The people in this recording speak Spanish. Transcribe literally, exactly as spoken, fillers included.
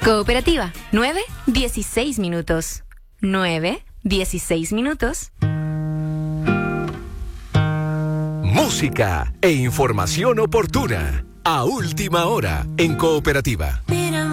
Cooperativa, nueve, dieciséis minutos. nueve, dieciséis minutos. Música e información oportuna. A última hora en Cooperativa.